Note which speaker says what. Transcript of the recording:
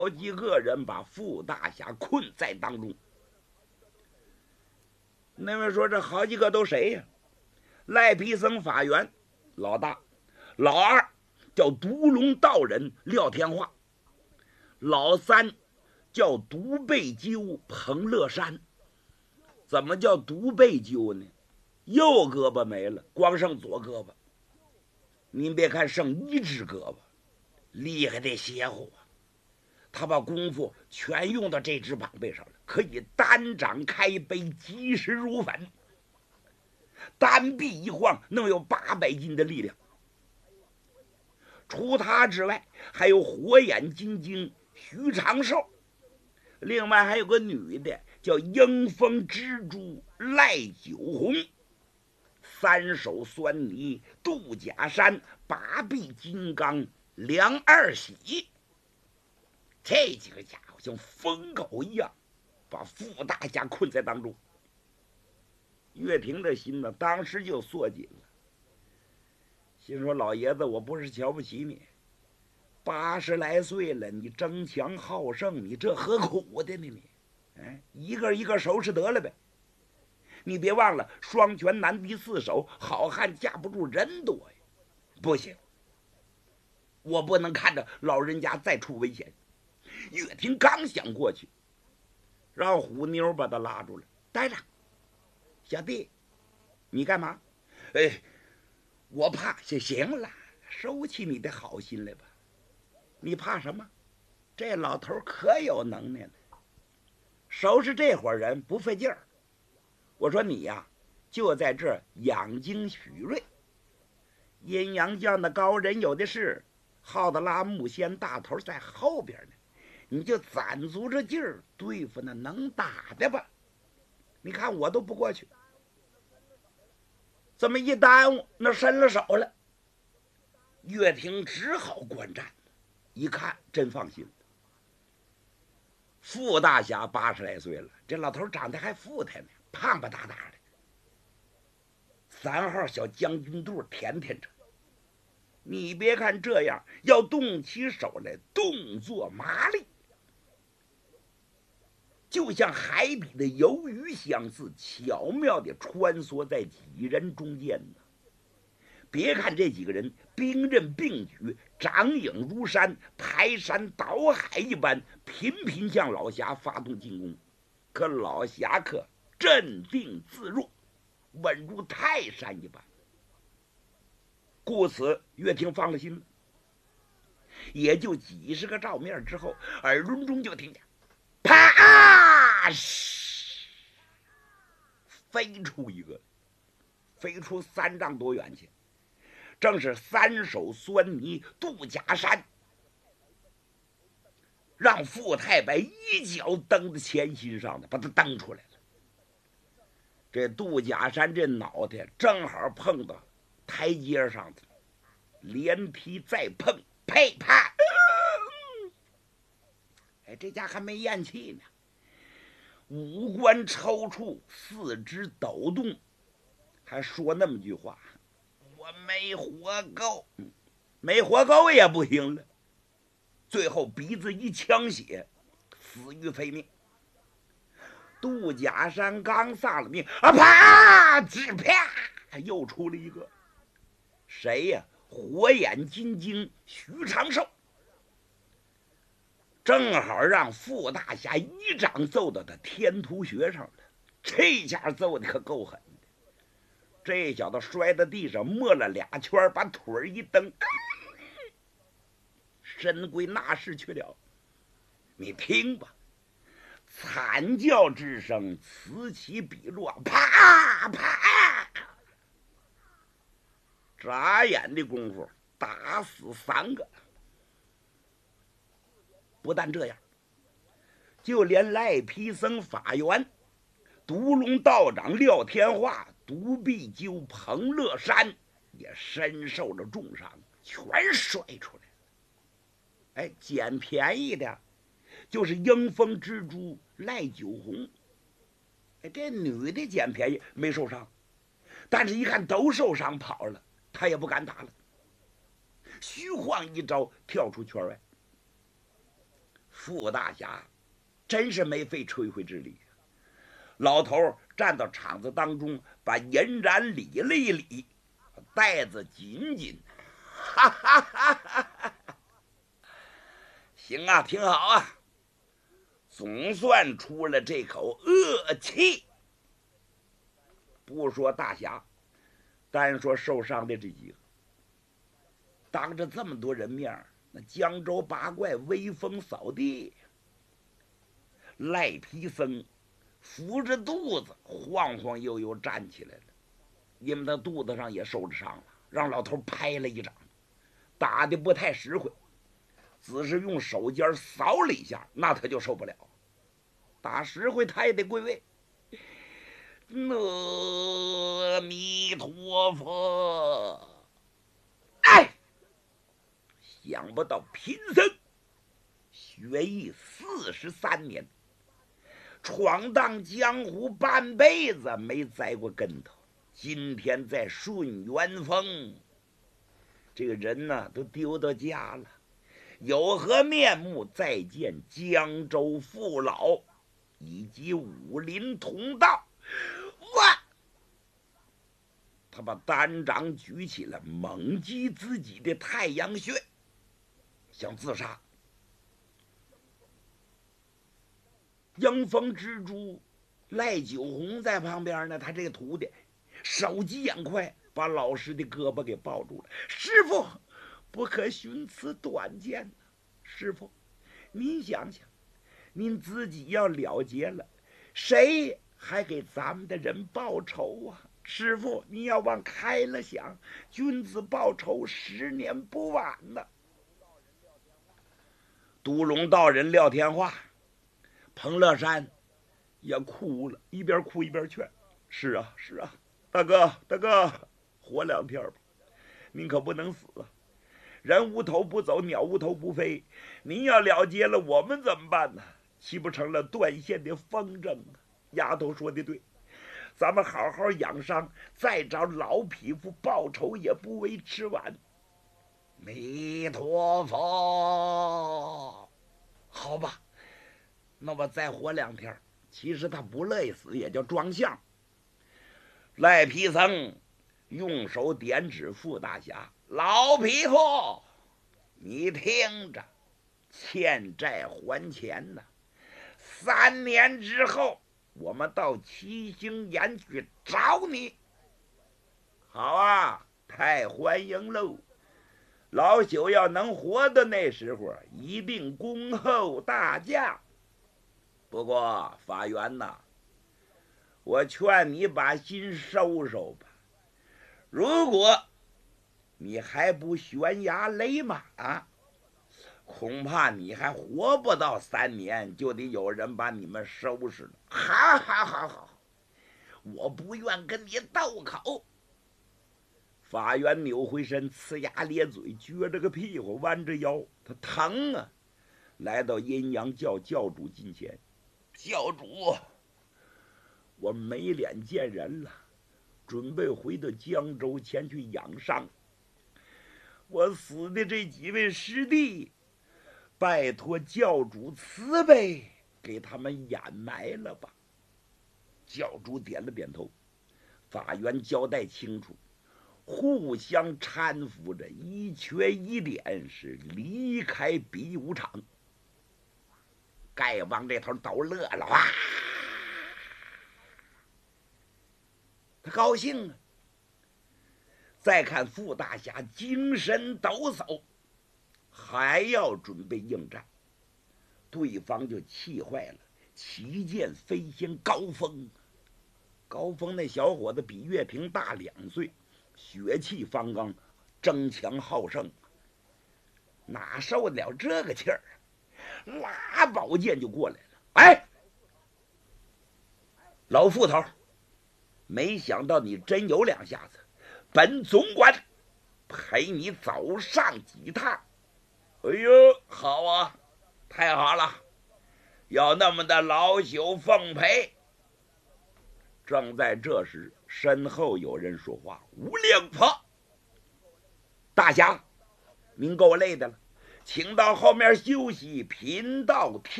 Speaker 1: 好几个人把傅大侠困在当中。那位说这好几个都谁呀？赖皮僧法源老大，老二叫独龙道人廖天化，老三叫独背鸠彭乐山。怎么叫独背鸠呢？右胳膊没了，光剩左胳膊。您别看剩一只胳膊，厉害的邪乎啊！他把功夫全用到这只膀背上了，可以单掌开杯，击石如粉，单臂一晃能有800斤的力量。除他之外，还有火眼金睛徐长寿，另外还有个女的叫迎风蜘蛛赖九红，三手酸泥杜假山，八臂金刚梁二喜。这几个家伙像疯狗一样，把傅大侠困在当中。岳霆的心呢，当时就缩紧了，心说：“老爷子，我不是瞧不起你，80来岁了，你争强好胜，你这何苦的呢？你，一个一个收拾得了呗。你别忘了，双拳难敌4手，好汉架不住人多呀。不行，我不能看着老人家再出危险。”岳霆刚想过去，让虎妞把他拉住了。待着，小弟，你干嘛？我怕。行了，收起你的好心来吧。你怕什么？这老头可有能耐了，收拾这伙人不费劲儿。我说你呀，就在这儿养精蓄锐。阴阳将的高人有的是，浩德拉木仙大头在后边呢。你就攒足着劲儿对付那能打的吧。你看我都不过去，这么一耽误，那伸了手了。岳霆只好观战，一看真放心。傅大侠80来岁了，这老头长得还富态呢，胖不大大的。3号小将军肚甜甜着。你别看这样，要动起手来，动作麻利，就像海底的游鱼相似，巧妙地穿梭在几人中间呢。别看这几个人兵刃并举，掌影如山，排山倒海一般，频频向老侠发动进攻，可老侠客镇定自若，稳如泰山一般。故此，岳霆放了心了。也就几十个照面之后，耳轮中就听见啪！飞出一个，飞出3丈多远去，正是3手酸泥杜假山，让傅太白一脚蹬在前心上的，把他蹬出来了。这杜假山这脑袋正好碰到台阶上的，连踢再碰，呸啪！这家还没咽气呢，五官抽搐，四肢抖动，还说那么句话：“我没活够。”没活够也不行了。最后鼻子一呛血，死于非命。杜假山刚丧了命，啪！只啪，又出了一个。谁呀？火眼金睛徐长寿。正好让傅大侠一掌揍到他天突穴上了，这下揍的可够狠的。这小子摔在地上，没了2圈，把腿一蹬，身归那室去了。你听吧，惨叫之声此起彼落，啪啪！眨眼的功夫，打死3个。不但这样，就连赖皮僧法源、独龙道长廖天化、独臂鸠彭乐山也身受了重伤，全摔出来了。捡便宜的就是迎风蜘蛛赖九红。这女的捡便宜没受伤，但是一看都受伤跑了，她也不敢打了，虚晃一招跳出圈外。 傅大侠真是没费吹灰之力。老头站到场子当中，把银髯理了一理，带子紧紧，哈哈哈哈！行啊，挺好啊，总算出了这口恶气。不说大侠，单说受伤的这几个，当着这么多人面，那江州八怪威风扫地。赖皮僧扶着肚子晃晃悠悠站起来了，因为他肚子上也受着伤了，让老头拍了一掌，打的不太实惠，只是用手尖扫了一下，那他就受不了，打实惠他也得归位。阿弥陀佛！哎，想不到贫僧学艺43年，闯荡江湖半辈子没栽过跟头，今天在顺元峰，这个人呢都丢到家了，有何面目再见江州父老以及武林同道？哇！他把单掌举起来，猛击自己的太阳穴，想自杀。迎风蜘蛛赖九红在旁边呢，他这个徒弟手疾眼快，把老师的胳膊给抱住了。师傅，不可寻此短见呐！师傅，您想想，您自己要了结了，谁还给咱们的人报仇啊？师傅，你要往开了想，君子报仇，10年不晚呢。都龙道人廖天化、彭乐山也哭了，一边哭一边劝：“是啊，是啊，大哥，大哥，活2天吧，您可不能死啊！人无头不走，鸟无头不飞，您要了结了，我们怎么办呢？岂不成了断线的风筝啊？”丫头说的对，咱们好好养伤，再找老匹夫报仇也不为迟晚。弥陀佛，好吧，那我再活2天。其实他不乐意死，也叫装相。赖皮僧用手点指傅大侠：“老匹夫，你听着，欠债还钱呢。3年之后，我们到七星岩去找你。”好啊，太欢迎喽！老朽要能活到那时候，一定恭候大驾。不过法源呐，我劝你把心收收吧。如果你还不悬崖勒马，恐怕你还活不到3年，就得有人把你们收拾了。好好好好，我不愿跟你斗口。法源扭回身，呲牙咧嘴，撅着个屁股，弯着腰，他疼啊！来到阴阳教教主近前：“教主，我没脸见人了，准备回到江州前去养伤。我死的这几位师弟，拜托教主慈悲，给他们掩埋了吧。”教主点了点头。法源交代清楚，互相搀扶着，一瘸一点是离开比武场。丐帮这头都乐了啊，他高兴啊。再看傅大侠精神抖擞，还要准备应战，对方就气坏了，旗舰飞仙高峰。高峰那小伙子比岳平大2岁，血气方刚，争强好胜，哪受得了这个气儿？拉宝剑就过来了。哎，老副头，没想到你真有2下子，本总管陪你走上几趟。哎呦，好啊，太好了，要那么的老朽奉陪。正在这时，身后有人说话：“无令婆，大侠，您够我累的了， 请到后面休息，贫道听。